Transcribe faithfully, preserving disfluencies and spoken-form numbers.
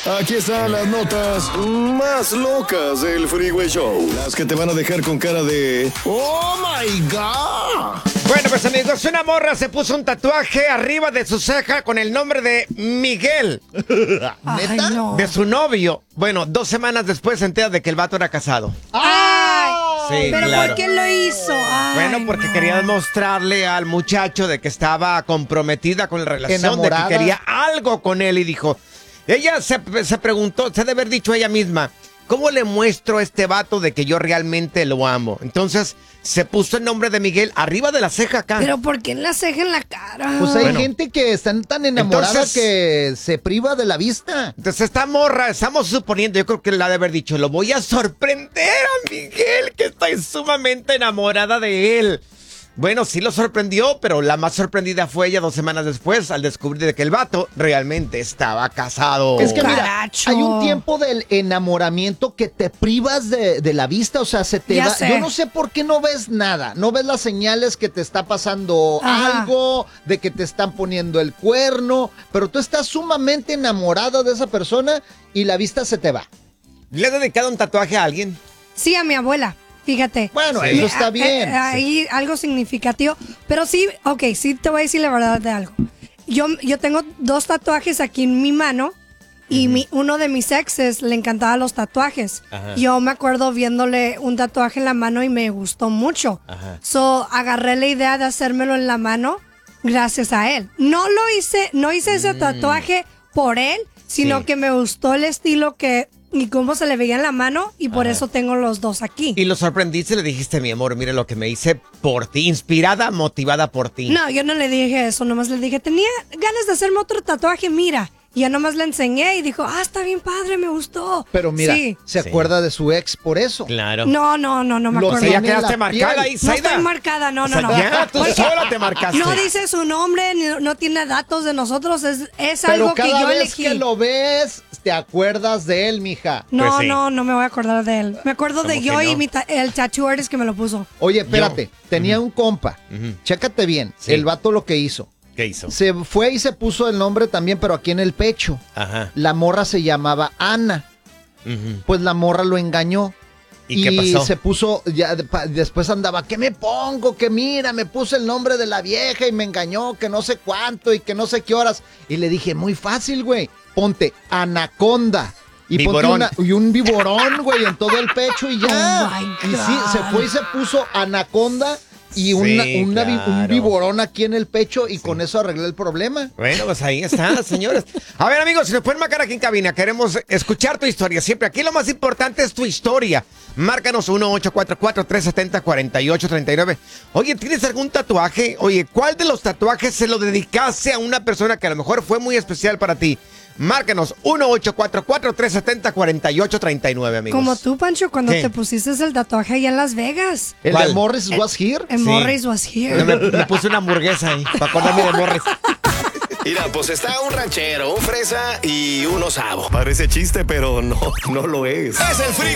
Aquí están las notas más locas del Freeway Show. Las que te van a dejar con cara de ¡Oh, my God! Bueno, pues amigos, una morra se puso un tatuaje arriba de su ceja con el nombre de Miguel. Ay, no. De su novio. Bueno, dos semanas después se entera de que el vato era casado. Ay, Sí, pero claro. ¿por qué lo hizo? Ay, Bueno, porque no. quería demostrarle al muchacho de que estaba comprometida con la relación, Enamorada. de que quería algo con él y dijo, ella se, se preguntó, se debe haber dicho ella misma, ¿cómo le muestro a este vato de que yo realmente lo amo? Entonces se puso el nombre de Miguel arriba de la ceja acá. Pero ¿por qué en la ceja, en la cara? Pues hay Bueno. gente que están tan enamorada Entonces- que se priva de la vista. Entonces esta morra, estamos suponiendo, yo creo que la ha de haber dicho, lo voy a sorprender a Miguel, que estoy sumamente enamorada de él. Bueno, sí lo sorprendió, pero la más sorprendida fue ella dos semanas después al descubrir de que el vato realmente estaba casado. Es que mira, Caracho. hay un tiempo del enamoramiento que te privas de, de la vista, o sea, se te Ya va. sé. Yo no sé por qué no ves nada, no ves las señales que te está pasando Ajá. algo, de que te están poniendo el cuerno, pero tú estás sumamente enamorada de esa persona y la vista se te va. ¿Le has dedicado un tatuaje a alguien? Sí, a mi abuela. Fíjate. Bueno, Sí. eso está Eh, bien. eh, ahí algo significativo. Pero sí, ok, sí te voy a decir la verdad de algo. Yo, yo tengo dos tatuajes aquí en mi mano y mi, uno de mis exes le encantaban los tatuajes. Ajá. Yo me acuerdo viéndole un tatuaje en la mano y me gustó mucho. Ajá. So, agarré la idea de hacérmelo en la mano gracias a él. No lo hice, no hice ese tatuaje por él, sino Sí. que me gustó el estilo que y cómo se le veía en la mano y por Ajá. eso tengo los dos aquí. Y lo sorprendiste, le dijiste, mi amor, mire lo que me hice por ti, inspirada, motivada por ti. No, yo no le dije eso, nomás le dije, tenía ganas de hacerme otro tatuaje, mira. Y ya nomás le enseñé y dijo, ah, está bien padre, me gustó. Pero mira, Sí. se Sí. acuerda de su ex por eso. Claro. No, no, no, no me Lo acuerdo. O sea, ya tiene en quedaste la marcada piel. ahí, No Zaida. estoy marcada, no, O no, sea, no. ya tú Oye, sola te marcaste. No dice su nombre, ni- no tiene datos de nosotros, es, es Pero algo que cada yo vez elegí. que lo ves, te acuerdas de él, mija. No, Pues sí. no, no me voy a acordar de él. Me acuerdo de ¿Cómo yo que no? y mi ta- el tattoo artist que me lo puso. Oye, espérate, tenía un compa. Ujú. Chécate bien, Sí. el vato lo que hizo. ¿Qué hizo? Se fue y se puso el nombre también, pero aquí en el pecho. Ajá. La morra se llamaba Ana. Ujú. Pues la morra lo engañó. ¿Y qué pasó? se puso, ya de- pa- después andaba, ¿qué me pongo? Que mira, me puse el nombre de la vieja y me engañó, que no sé cuánto y que no sé qué horas. Y le dije, muy fácil, güey, ponte Anaconda. Y ponte Viborón. una- y un viborón, güey, en todo el pecho y ya. Oh, my y sí, se God. fue y se puso Anaconda y Sí, una, una vi- un claro. viborón aquí en el pecho y con eso arreglé el problema. Bueno, pues ahí está, señores. A ver, amigos, si nos pueden marcar aquí en cabina, queremos escuchar tu historia. Siempre aquí lo más importante es tu historia. Márcanos uno ocho cuatro cuatro, tres siete cero, cuatro ocho tres nueve. Oye, ¿tienes algún tatuaje? Oye, ¿cuál de los tatuajes se lo dedicaste a una persona que a lo mejor fue muy especial para ti? Márcanos uno ocho cuatro cuatro, tres siete cero, cuatro ocho tres nueve, amigos. Como tú, Pancho, cuando ¿Qué? te pusiste el tatuaje allá en Las Vegas. El ¿Cuál? de Morris was here. En Sí. Morris was here. Yo me, me puse una hamburguesa ahí, para acordarme de Morris. Mira, pues está un ranchero, un fresa y un osavo. Parece chiste, pero no, no lo es. Es el Freeway